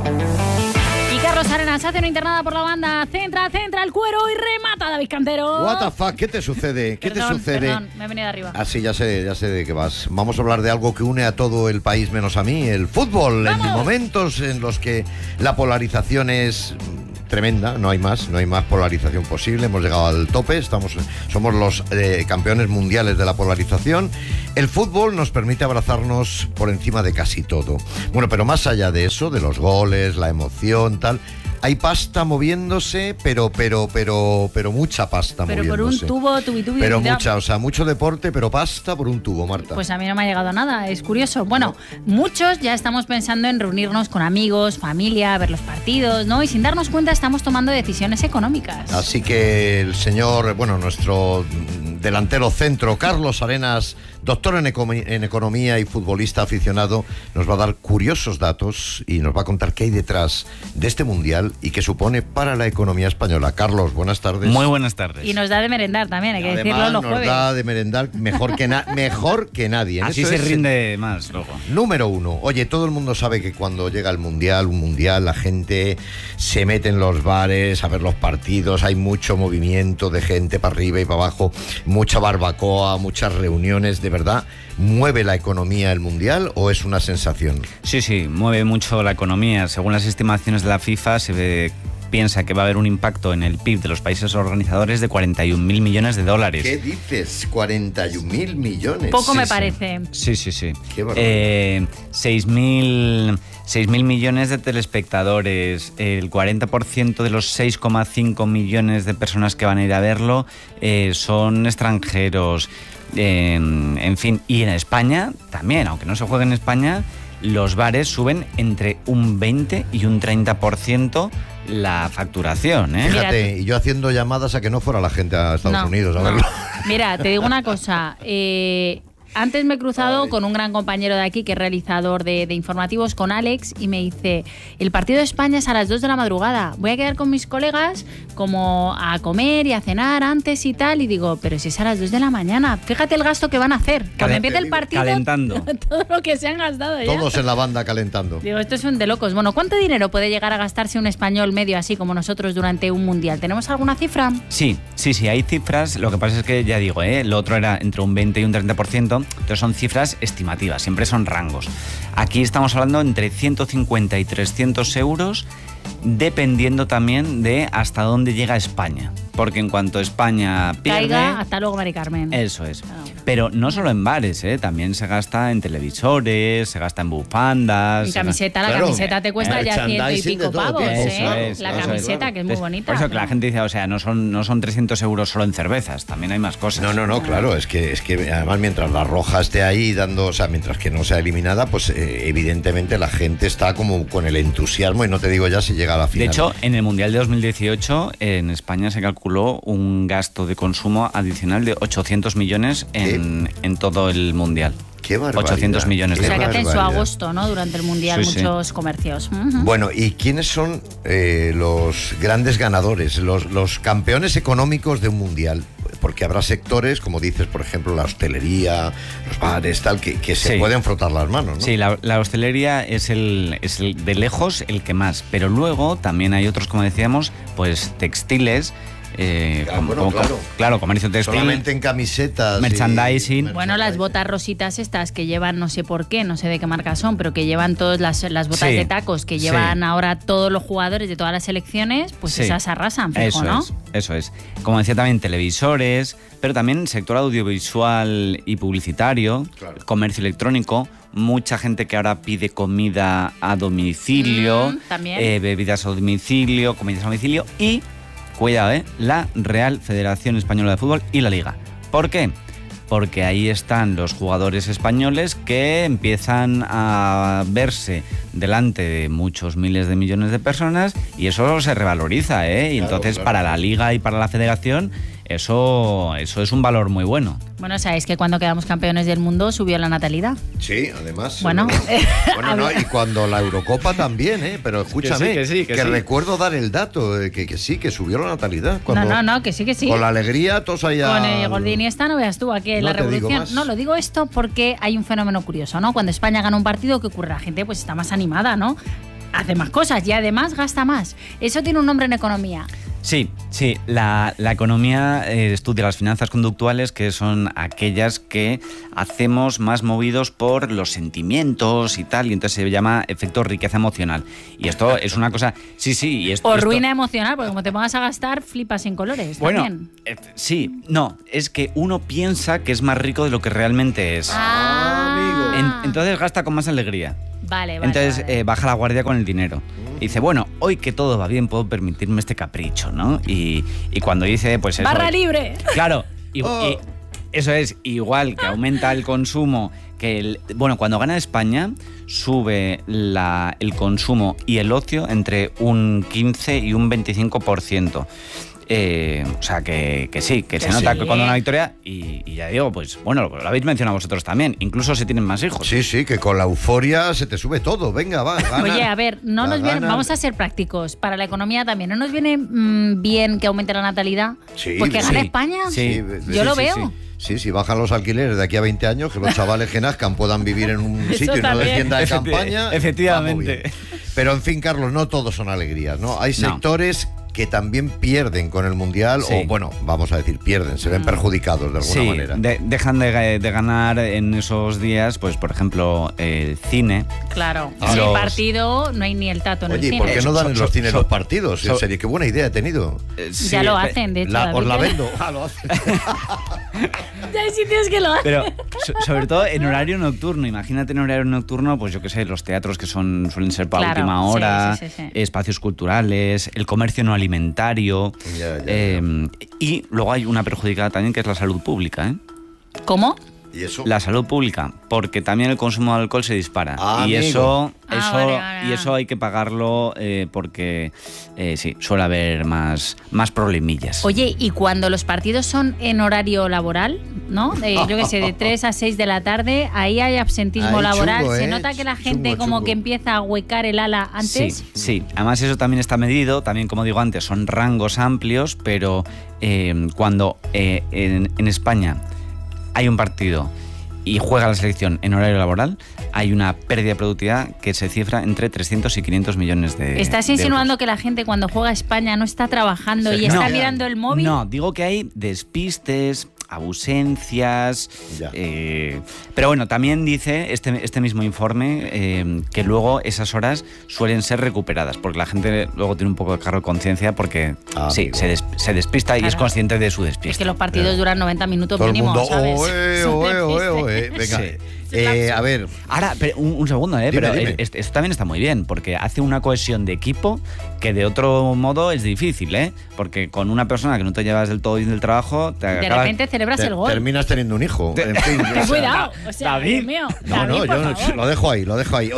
Y Carlos Arenas hace una internada por la banda, centra el cuero y remata David Cantero. What the fuck, ¿qué te sucede? Perdón, me he venido arriba. Ah, sí, ya sé de qué vas. Vamos a hablar de algo que une a todo el país menos a mí, el fútbol. ¡Vamos! En momentos en los que la polarización es tremenda, no hay más polarización posible, hemos llegado al tope, somos los campeones mundiales de la polarización. El fútbol nos permite abrazarnos por encima de casi todo. Bueno, pero más allá de eso, de los goles, la emoción, tal, hay pasta moviéndose, pero mucha pasta pero moviéndose. Pero por un tubo, Pero mucha, o sea, mucho deporte, pero pasta por un tubo, Marta. Pues a mí no me ha llegado nada, es curioso. Bueno, muchos ya estamos pensando en reunirnos con amigos, familia, ver los partidos, ¿no? Y sin darnos cuenta estamos tomando decisiones económicas. Así que el señor, nuestro delantero centro, Carlos Arenas, doctor en economía y futbolista aficionado, nos va a dar curiosos datos y nos va a contar qué hay detrás de este mundial y qué supone para la economía española. Carlos, buenas tardes. Muy buenas tardes. Y nos da de merendar también, hay que decirlo los jueves. Nos da de merendar mejor que nadie. Así se rinde más luego. Número uno. Oye, todo el mundo sabe que cuando llega un mundial, la gente se mete en los bares a ver los partidos, hay mucho movimiento de gente para arriba y para abajo, mucha barbacoa, muchas reuniones. ¿De verdad mueve la economía el mundial o es una sensación? Sí, mueve mucho la economía. Según las estimaciones de la FIFA, piensa que va a haber un impacto en el PIB de los países organizadores de 41.000 millones de dólares. ¿Qué dices? 41.000 millones. Poco me parece. Sí. Qué barbaridad. 6.000 millones de telespectadores, el 40% de los 6,5 millones de personas que van a ir a verlo son extranjeros. En fin, y en España también, aunque no se juegue en España, los bares suben entre un 20 y un 30% la facturación, ¿eh? Fíjate, y yo haciendo llamadas a que no fuera la gente a Estados Unidos a verlo. Mira, te digo una cosa, antes me he cruzado con un gran compañero de aquí que es realizador de informativos, con Alex, y me dice, el partido de España es a las 2 de la madrugada, voy a quedar con mis colegas como a comer y a cenar antes y tal, y digo, pero si es a las 2 de la mañana, fíjate el gasto que van a hacer, cuando empiece el partido, calentando. Todo lo que se han gastado ya. Todos en la banda calentando. Digo, esto es un de locos. Bueno, ¿cuánto dinero puede llegar a gastarse un español medio así como nosotros durante un mundial? ¿Tenemos alguna cifra? Sí, hay cifras, lo que pasa es que ya digo, lo otro era entre un 20 y un 30%, entonces son cifras estimativas, siempre son rangos. Aquí estamos hablando entre 150 y 300 euros, dependiendo también de hasta dónde llega España. Porque en cuanto España pierde... Caiga, hasta luego, Mari Carmen. Eso es. Pero no solo en bares, también se gasta en televisores, se gasta en bufandas... Y camiseta, la camiseta te cuesta ya 100 y pico pavos, la camiseta, que es muy bonita. Por eso que la gente dice, o sea, no son 300 euros solo en cervezas, también hay más cosas. No, claro, es que además mientras la roja esté ahí dando, o sea, mientras que no sea eliminada, pues evidentemente la gente está como con el entusiasmo y no te digo ya si llega a la final. De hecho, en el Mundial de 2018, en España se calculó un gasto de consumo adicional de 800 millones en todo el Mundial. Qué barbaridad. 800 millones de euros. O sea, que hacen su agosto, ¿no? Durante el Mundial, muchos comercios. Bueno, ¿y quiénes son los grandes ganadores, los campeones económicos de un Mundial? Porque habrá sectores, como dices, por ejemplo, la hostelería, los bares, tal, que se pueden frotar las manos, ¿no? Sí, la hostelería es el de lejos el que más, pero luego también hay otros, como decíamos, pues textiles. Claro, comercio textil. Solamente en camisetas. Merchandising. Bueno, las botas rositas estas que llevan, no sé por qué, no sé de qué marca son, pero que llevan todas las botas de tacos que llevan ahora todos los jugadores de todas las selecciones, pues esas arrasan, fijo, ¿no? Eso es. Como decía también, televisores, pero también sector audiovisual y publicitario, comercio electrónico, mucha gente que ahora pide comida a domicilio, bebidas a domicilio, comidas a domicilio y... Cuidado, la Real Federación Española de Fútbol y la Liga. ¿Por qué? Porque ahí están los jugadores españoles que empiezan a verse delante de muchos miles de millones de personas y eso se revaloriza, Y entonces para la Liga y para la Federación eso es un valor muy bueno. Bueno, sabéis que cuando quedamos campeones del mundo subió la natalidad. Sí, además. Bueno, y cuando la Eurocopa también, pero escúchame, que recuerdo dar el dato, que sí, que subió la natalidad. Cuando, no, que sí. Con la alegría, todos allá... Con el Gordini no veas tú, aquí en la revolución. No, lo digo esto porque hay un fenómeno curioso, ¿no? Cuando España gana un partido, ¿qué ocurre? La gente pues está más animada, ¿no? hace más cosas y además gasta más. Eso tiene un nombre en economía. Sí, la economía estudia las finanzas conductuales, que son aquellas que hacemos más movidos por los sentimientos y tal, y entonces se llama efecto riqueza emocional. Y esto es una cosa... Sí. O ruina emocional, porque como te pongas a gastar, flipas en colores. Bueno, también. Sí, no, es que uno piensa que es más rico de lo que realmente es. Amigo. Entonces gasta con más alegría. Vale. Entonces baja la guardia con el dinero. Y dice, bueno, hoy que todo va bien puedo permitirme este capricho, ¿no? Y cuando dice, pues eso... ¡Barra libre! Claro, y eso es igual que aumenta el consumo, que cuando gana España sube el consumo y el ocio entre un 15 y un 25%. O sea, que sí, que se nota cuando una victoria, y ya digo, pues bueno, lo habéis mencionado vosotros también, incluso se tienen más hijos. Sí, que con la euforia se te sube todo, venga, va, gana. Oye, a ver, vamos a ser prácticos, para la economía también, ¿no nos viene bien que aumente la natalidad? Sí, porque gana España, yo lo veo. Sí, bajan los alquileres de aquí a 20 años, que los chavales que nazcan puedan vivir en un sitio y no de tienda de campaña. Efectivamente. Pero en fin, Carlos, no todos son alegrías, ¿no? Hay sectores que también pierden con el Mundial, o bueno, vamos a decir, pierden, se ven perjudicados de alguna manera. Dejan de ganar en esos días, pues por ejemplo, el cine. Claro, sin el partido no hay ni el tato en el cine. Oye, ¿por qué no dan en los cines los partidos? En serio, qué buena idea he tenido. Ya lo hacen, de hecho. Os la vendo. Lo hacen. Ya hay sitios que lo hacen. Pero sobre todo en horario nocturno. Imagínate en horario nocturno, pues yo qué sé, los teatros que suelen ser para última hora, espacios culturales, el comercio no alimentario. Y luego hay una perjudicada también, que es la salud pública. ¿Cómo? ¿Y eso? La salud pública, porque también el consumo de alcohol se dispara. Y amigo. eso hay que pagarlo porque suele haber más problemillas. Oye, y cuando los partidos son en horario laboral, ¿no? Yo qué sé, de 3 a 6 de la tarde, ahí hay absentismo laboral. Chungo, ¿Se nota que la gente como que empieza a huecar el ala antes? Sí. Además eso también está medido, también como digo antes, son rangos amplios, pero cuando en España hay un partido y juega la selección en horario laboral, hay una pérdida de productividad que se cifra entre 300 y 500 millones de ¿Estás insinuando que la gente cuando juega a España no está trabajando y está mirando el móvil? No, digo que hay despistes, ausencias, pero bueno, también dice este mismo informe que luego esas horas suelen ser recuperadas, porque la gente luego tiene un poco de cargo de conciencia porque se despista y es consciente de su despiste. Es que los partidos duran 90 minutos todo mínimo, el mundo, ¿sabes? Venga, a ver. Ahora, pero un segundo, Dime, pero dime. Esto también está muy bien, porque hace una cohesión de equipo que de otro modo es difícil, porque con una persona que no te llevas del todo bien del trabajo, de repente celebras el gol. Terminas teniendo un hijo. En fin, Ten cuidado, David. Dios mío. No, yo lo dejo ahí.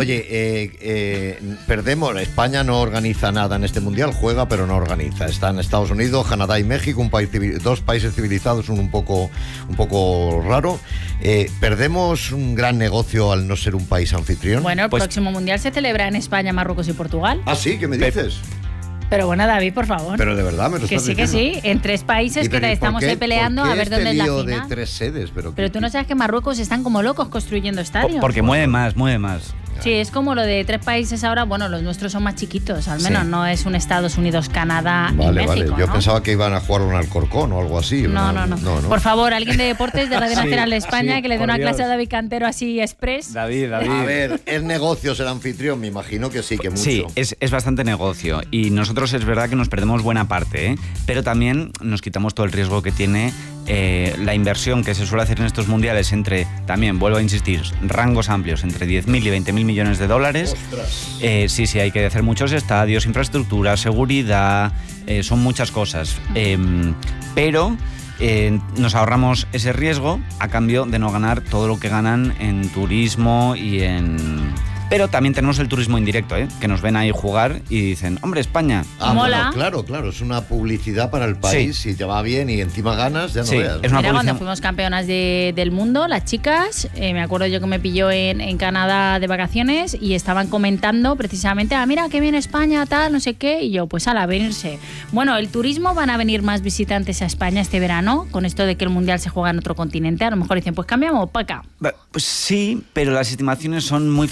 Oye, perdemos. España no organiza nada en este mundial, juega pero no organiza. Están Estados Unidos, Canadá y México, dos países civilizados, un poco raro. Perdemos un gran negocio al no ser un país anfitrión. Bueno, el próximo mundial se celebra en España, Marruecos y Portugal. Ah, sí, ¿qué me dices? Pero bueno, David, por favor. Pero de verdad me lo estás diciendo. Que sí, en 3 países que estamos ahí peleando a ver dónde es la final. de 3 sedes, pero tú no sabes que Marruecos están como locos construyendo estadios. Porque mueve más. Sí, es como lo de 3 países ahora, bueno, los nuestros son más chiquitos, al menos no es un Estados Unidos, Canadá y México. Yo pensaba que iban a jugar un Alcorcón o algo así. No. Por favor, alguien de deportes de Radio Nacional de España que le dé una clase a David Cantero así express. David. A ver, ¿es negocio ser anfitrión? Me imagino que sí, que mucho. Sí, es bastante negocio y nosotros es verdad que nos perdemos buena parte, pero también nos quitamos todo el riesgo que tiene la inversión que se suele hacer en estos mundiales entre, también vuelvo a insistir, rangos amplios, entre 10.000 y 20.000 millones de dólares. Sí, hay que hacer muchos estadios, infraestructura, seguridad, son muchas cosas. Pero nos ahorramos ese riesgo a cambio de no ganar todo lo que ganan en turismo y en... Pero también tenemos el turismo indirecto, que nos ven ahí jugar y dicen, hombre, España. Mola. Bueno, claro, es una publicidad para el país. Si te va bien y encima ganas, ya no veas. Es una Mira, cuando fuimos campeonas del mundo, las chicas, me acuerdo yo que me pilló en Canadá de vacaciones y estaban comentando precisamente, mira, que viene España, tal, no sé qué, y yo, pues a venirse. Bueno, el turismo, van a venir más visitantes a España este verano, con esto de que el Mundial se juega en otro continente, a lo mejor dicen, pues cambiamos para acá. Pues sí, pero las estimaciones son muy flojitas.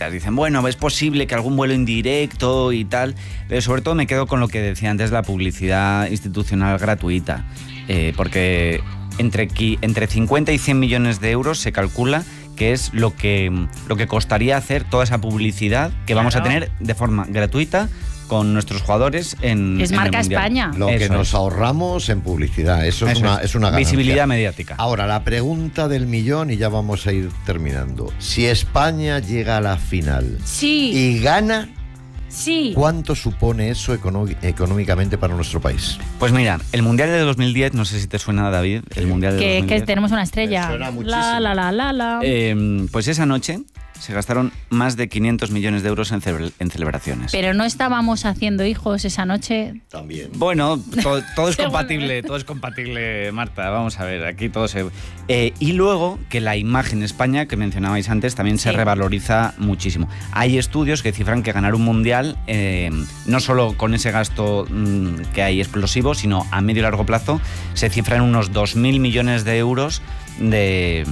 críticas. Dicen, bueno, es posible que algún vuelo indirecto y tal, pero sobre todo me quedo con lo que decía antes, la publicidad institucional gratuita, porque entre 50 y 100 millones de euros se calcula que es lo que costaría hacer toda esa publicidad que vamos a tener de forma gratuita con nuestros jugadores en Es marca el Mundial. España. Lo que nos ahorramos en publicidad, eso es una ganancia. Visibilidad mediática. Ahora, la pregunta del millón, y ya vamos a ir terminando. Si España llega a la final Sí. y gana, Sí. ¿cuánto supone eso económicamente para nuestro país? Pues mira, el Mundial de 2010, no sé si te suena, David, el Mundial de 2010. Que tenemos una estrella. Me suena muchísimo. La. Pues esa noche se gastaron más de 500 millones de euros en celebraciones. Pero no estábamos haciendo hijos esa noche. También. Bueno, todo es compatible, Marta. Vamos a ver, aquí todo se... y luego que la imagen de España, que mencionabais antes, también se revaloriza muchísimo. Hay estudios que cifran que ganar un mundial, no solo con ese gasto que hay explosivo, sino a medio y largo plazo, se cifra en unos 2.000 millones de euros de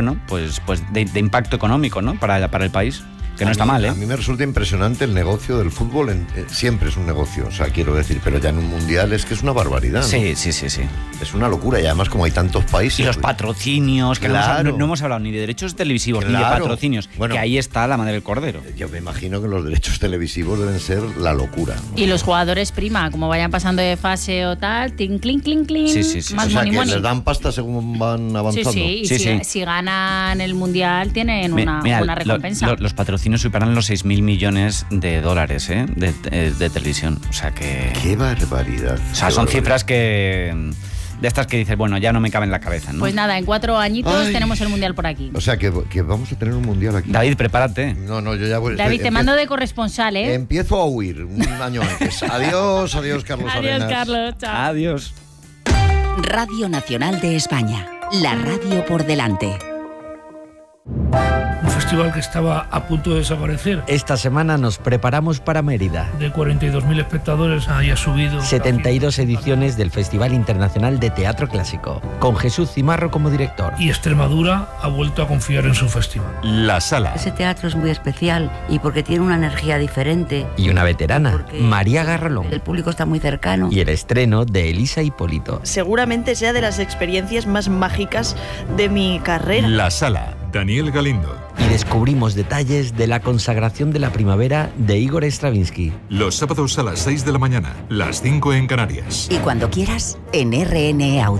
impacto económico, ¿no? Para el país, que no está mal, ¿eh? A mí me resulta impresionante el negocio del fútbol, siempre es un negocio, o sea, quiero decir, pero ya en un mundial es que es una barbaridad, ¿no? Sí. Es una locura, y además como hay tantos países... Y los patrocinios, que claro. no hemos hablado ni de derechos televisivos ni de Claro. patrocinios, Bueno, que ahí está la madre del cordero. Yo me imagino que los derechos televisivos deben ser la locura, ¿no? Y los jugadores prima, como vayan pasando de fase o tal, tin, clink, clink, clink, Sí. más O sea, money, que money. les dan pasta según van avanzando. Sí. Y si ganan el mundial tienen una recompensa. Los patrocinios superan los 6.000 millones de dólares, de televisión. O sea que... ¡Qué barbaridad! O sea, son cifras que... De estas que dices, bueno, ya no me cabe en la cabeza, ¿no? Pues nada, en 4 añitos tenemos el mundial por aquí. O sea, que vamos a tener un mundial aquí. David, prepárate. No, yo ya voy... David, te mando de corresponsal, ¿eh? Empiezo a huir un año antes. Adiós, Carlos Arenas. Adiós, Carlos. Chao. Adiós. Radio Nacional de España. La radio por delante. Un festival que estaba a punto de desaparecer. Esta semana nos preparamos para Mérida. De 42.000 espectadores haya subido 72 ediciones del Festival Internacional de Teatro Clásico, con Jesús Cimarro como director. Y Extremadura ha vuelto a confiar en su festival. La Sala. Ese teatro es muy especial y porque tiene una energía diferente. Y una veterana, Porque María Garralón. El público está muy cercano. Y el estreno de Elisa Hipólito. Seguramente sea de las experiencias más mágicas de mi carrera. La Sala. Daniel Galindo. Y descubrimos detalles de la consagración de la primavera de Igor Stravinsky. Los sábados a las 6 de la mañana, las 5 en Canarias. Y cuando quieras, en RN Audio.